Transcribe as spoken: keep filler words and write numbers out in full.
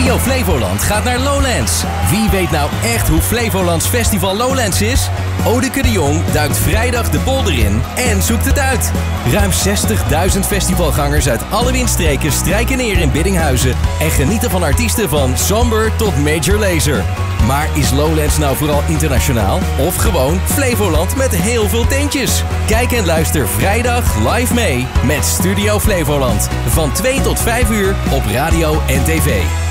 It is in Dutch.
Studio Flevoland gaat naar Lowlands. Wie weet nou echt hoe Flevolands Festival Lowlands is? Odeke de Jong duikt vrijdag de polder in en zoekt het uit. Ruim zestigduizend festivalgangers uit alle windstreken strijken neer in Biddinghuizen en genieten van artiesten van Somber tot Major Lazer. Maar is Lowlands nou vooral internationaal of gewoon Flevoland met heel veel tentjes? Kijk en luister vrijdag live mee met Studio Flevoland. Van twee tot vijf uur op radio en tv.